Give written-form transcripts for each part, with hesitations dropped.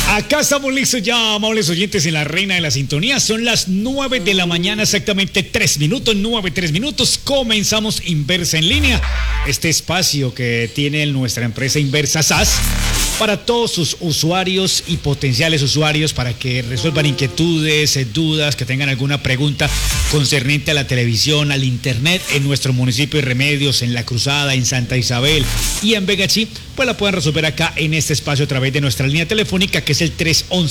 Acá estamos listos ya, amables oyentes, en la Reina de la Sintonía. Son las 9 de la mañana, exactamente 3 minutos, 3 minutos. Comenzamos Inversa en Línea, este espacio que tiene nuestra empresa Inversa SAS para todos sus usuarios y potenciales usuarios, para que resuelvan inquietudes, dudas, que tengan alguna pregunta concerniente a la televisión, al internet en nuestro municipio de Remedios, en La Cruzada, en Santa Isabel y en Vegachí, pues la pueden resolver acá en este espacio a través de nuestra línea telefónica, que es el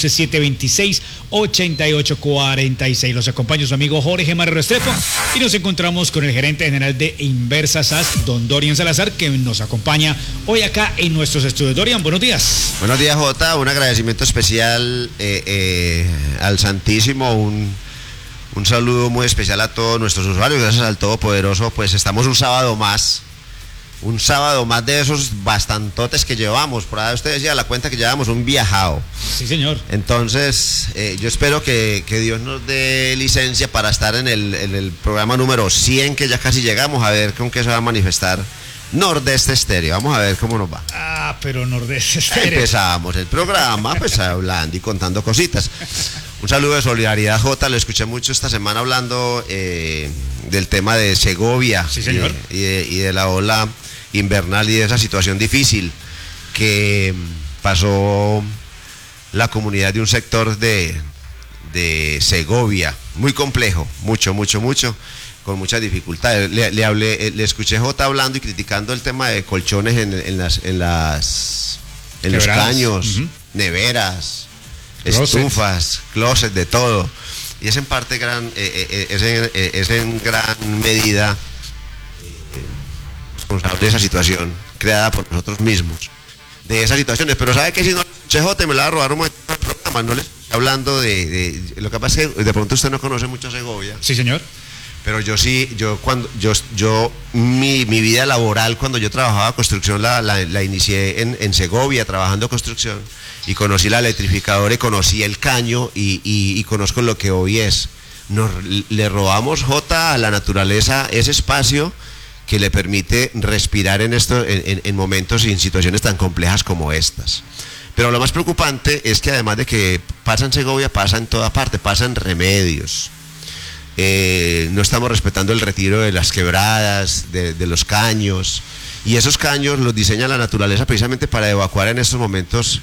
311-726-8846. Los acompaña su amigo Jorge Marrero Restrepo y nos encontramos con el gerente general de Inversa SAS, don Dorian Salazar, que nos acompaña hoy acá en nuestros estudios. Dorian, buenos días. Buenos días, Jota. Un agradecimiento especial al Santísimo, un saludo muy especial a todos nuestros usuarios, gracias al Todopoderoso. Pues estamos un sábado más de esos bastantotes que llevamos. Por ahí ustedes ya la cuenta que llevamos un viajado. Sí, señor. Entonces, yo espero que Dios nos dé licencia para estar en el programa número 100, que ya casi llegamos, a ver con qué se va a manifestar Nordeste Estéreo. Vamos a ver cómo nos va. Pero Nordeste Estéreo. Empezamos el programa pues hablando y contando cositas. Un saludo de solidaridad, Jota. Lo escuché mucho esta semana hablando del tema de Segovia. Sí, señor. Y de la ola invernal y de esa situación difícil que pasó la comunidad de un sector de Segovia. Muy complejo, mucho, con muchas dificultades. Le escuché Jota hablando y criticando el tema de colchones en los caños, neveras, estufas, closets, de todo. Y es en parte es en gran medida responsable de esa situación creada por nosotros mismos, de esas situaciones. Pero sabe que si no le escuché Jota, me la va a robar un momento del programa. No le estoy hablando de lo que pasa es que de pronto usted no conoce mucho Segovia. Sí, señor. Pero yo sí, mi vida laboral, cuando yo trabajaba construcción, la inicié en Segovia, trabajando construcción, y conocí la electrificadora y conocí el caño y conozco lo que hoy es. Le robamos, Jota, a la naturaleza ese espacio que le permite respirar en momentos y en situaciones tan complejas como estas. Pero lo más preocupante es que además de que pasa en Segovia, pasa en toda parte, pasa en Remedios. No estamos respetando el retiro de las quebradas, de los caños, y esos caños los diseña la naturaleza precisamente para evacuar en estos momentos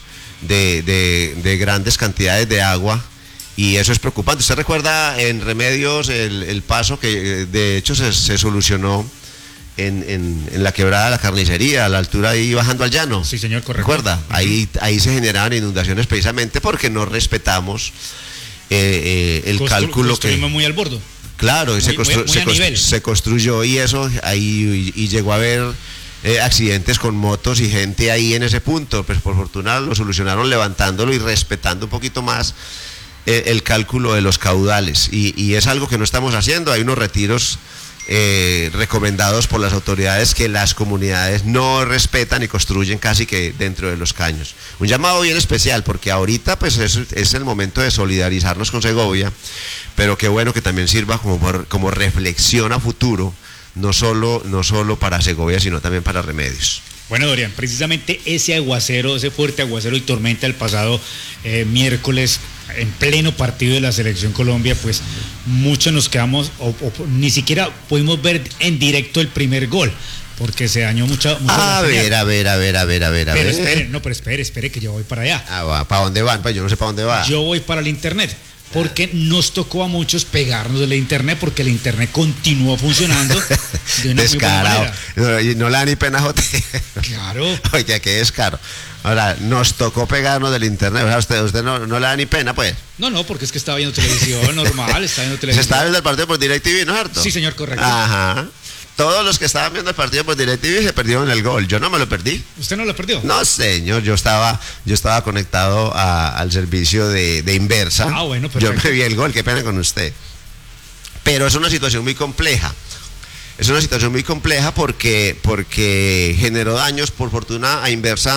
de grandes cantidades de agua, y eso es preocupante. ¿Usted recuerda en Remedios el paso que de hecho se solucionó en la quebrada de la Carnicería, a la altura ahí bajando al llano? Sí, señor, correcto. ¿Recuerda? Ahí se generaban inundaciones precisamente porque no respetamos el cálculo construimos muy al bordo. Claro, se construyó y eso ahí y llegó a haber accidentes con motos y gente ahí en ese punto. Pues por fortuna lo solucionaron levantándolo y respetando un poquito más el cálculo de los caudales, y es algo que no estamos haciendo. Hay unos retiros recomendados por las autoridades que las comunidades no respetan y construyen casi que dentro de los caños. Un llamado bien especial, porque ahorita pues es el momento de solidarizarnos con Segovia, pero qué bueno que también sirva como reflexión a futuro, no solo para Segovia, sino también para Remedios. Bueno, Dorian, precisamente ese fuerte aguacero y tormenta el pasado miércoles, en pleno partido de la Selección Colombia, pues muchos nos quedamos o ni siquiera pudimos ver en directo el primer gol, porque se dañó mucho. A ver. Pero espere, que yo voy para allá. ¿Para dónde van? Pues yo no sé para dónde va. Yo voy para el internet, porque nos tocó a muchos pegarnos del internet, porque el internet continuó funcionando de una descarado. Muy buena manera. No le da ni pena, Jote. Claro. Oye, qué descaro. Ahora, nos tocó pegarnos del internet. O sea, usted no le da ni pena, pues. No, porque es que estaba viendo televisión normal, estaba viendo televisión. Se estaba viendo el partido por DirecTV, ¿no es cierto? Sí, señor, correcto. Ajá. Todos los que estaban viendo el partido por DirecTV se perdieron el gol. Yo no me lo perdí. ¿Usted no lo perdió? No, señor. Yo estaba conectado al servicio de Inversa. Bueno, perfecto. Yo me vi el gol. Qué pena con usted. Pero es una situación muy compleja. Es una situación muy compleja porque generó daños, por fortuna, a Inversa.